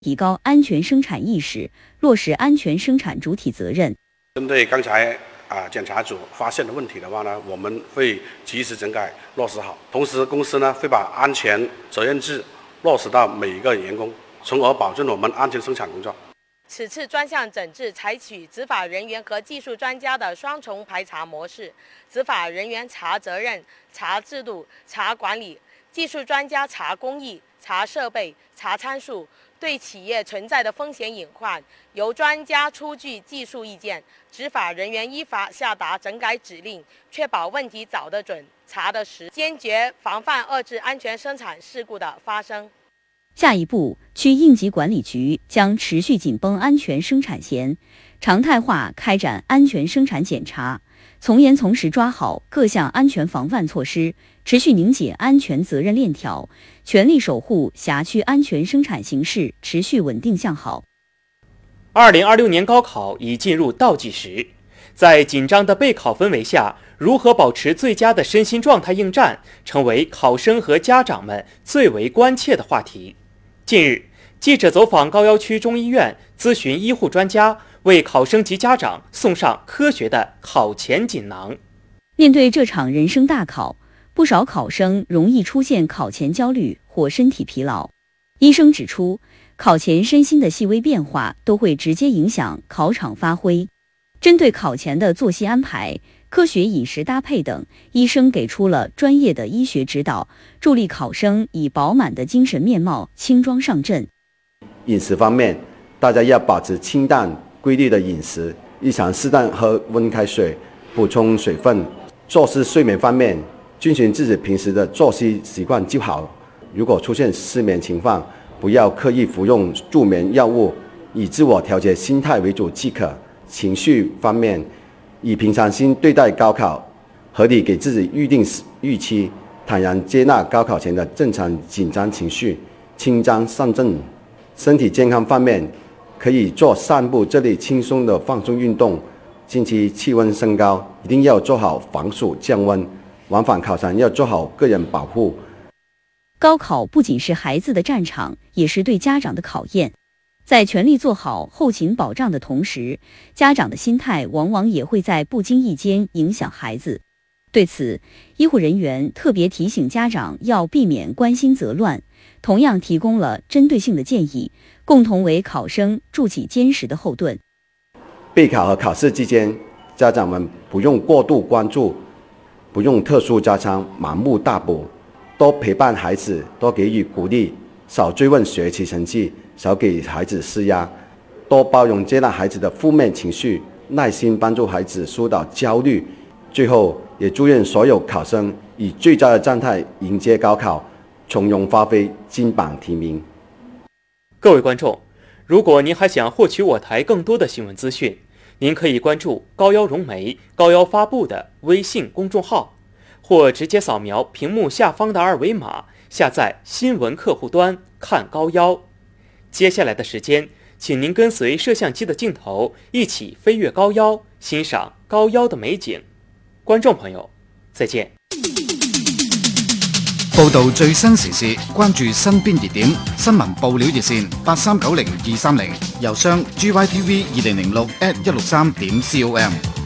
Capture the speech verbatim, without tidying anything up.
提高安全生产意识，落实安全生产主体责任。 针对刚才啊检查组发现的问题的话呢，我们会及时整改落实好。同时，公司呢会把安全责任制落实到每一个员工，从而保证我们安全生产工作。 此次专项整治采取执法人员和技术专家的双重排查模式，执法人员查责任、查制度、查管理，技术专家查工艺、查设备、查参数。对企业存在的风险隐患，由专家出具技术意见，执法人员依法下达整改指令，确保问题找得准、查得实，坚决防范遏制安全生产事故的发生。 下一步，区应急管理局将持续紧绷安全生产线，常态化开展安全生产检查，从严从实抓好各项安全防范措施，持续凝结安全责任链条，全力守护辖区安全生产形势持续稳定向好。 二零二六年高考已进入倒计时，在紧张的备考氛围下，如何保持最佳的身心状态应战，成为考生和家长们最为关切的话题。近日，记者走访高要区中医院，咨询医护专家，为考生及家长送上科学的考前锦囊。 面对这场人生大考，不少考生容易出现考前焦虑或身体疲劳。医生指出，考前身心的细微变化都会直接影响考场发挥。针对考前的作息安排、科学饮食搭配等，医生给出了专业的医学指导，助力考生以饱满的精神面貌轻装上阵。 饮食方面，大家要保持清淡规律的饮食，日常适当喝温开水，补充水分。作息睡眠方面，遵循自己平时的作息习惯就好。如果出现失眠情况，不要刻意服用助眠药物，以自我调节心态为主即可。情绪方面，以平常心对待高考，合理给自己预定预期，坦然接纳高考前的正常紧张情绪，轻装上阵。身体健康方面，可以做散步这类轻松的放松运动。近期气温升高，一定要做好防暑降温，往返考场要做好个人保护。 高考不仅是孩子的战场，也是对家长的考验。在全力做好后勤保障的同时，家长的心态往往也会在不经意间影响孩子。对此，医护人员特别提醒家长要避免关心则乱，同样提供了针对性的建议，共同为考生筑起坚实的后盾。 备考和考试之间，家长们不用过度关注，不用特殊加强盲目大补，多陪伴孩子，多给予鼓励，少追问学习成绩，少给孩子施压，多包容接纳孩子的负面情绪，耐心帮助孩子疏导焦虑。最后，也祝愿所有考生以最佳的状态迎接高考，从容发挥，金榜题名。 各位观众，如果您还想获取我台更多的新闻资讯，您可以关注高要融媒、高要发布的微信公众号，或直接扫描屏幕下方的二维码，下载新闻客户端看高要。接下来的时间，请您跟随摄像机的镜头，一起飞越高要，欣赏高要的美景。觀眾朋友，再見。 報導最新時事，關注身邊熱點，新聞報料熱線八三九零二三零，郵箱 G Y T V 二零零六 at 一六三點 com。